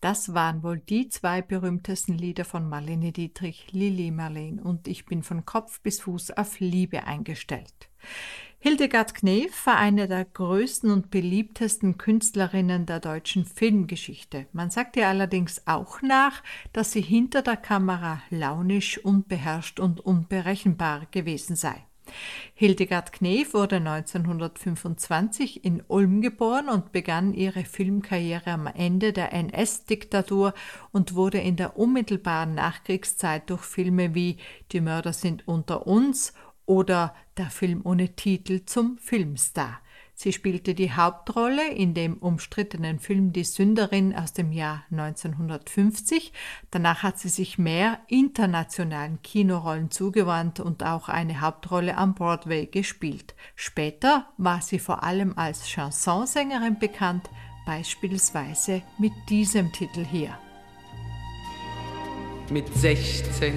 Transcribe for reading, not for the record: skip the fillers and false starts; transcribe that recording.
Das waren wohl die zwei berühmtesten Lieder von Marlene Dietrich, Lili Marleen und ich bin von Kopf bis Fuß auf Liebe eingestellt. Hildegard Knef war eine der größten und beliebtesten Künstlerinnen der deutschen Filmgeschichte. Man sagt ihr allerdings auch nach, dass sie hinter der Kamera launisch, unbeherrscht und unberechenbar gewesen sei. Hildegard Knef wurde 1925 in Ulm geboren und begann ihre Filmkarriere am Ende der NS-Diktatur und wurde in der unmittelbaren Nachkriegszeit durch Filme wie Die Mörder sind unter uns oder Der Film ohne Titel zum Filmstar. Sie spielte die Hauptrolle in dem umstrittenen Film Die Sünderin aus dem Jahr 1950. Danach hat sie sich mehr internationalen Kinorollen zugewandt und auch eine Hauptrolle am Broadway gespielt. Später war sie vor allem als Chansonsängerin bekannt, beispielsweise mit diesem Titel hier. Mit 16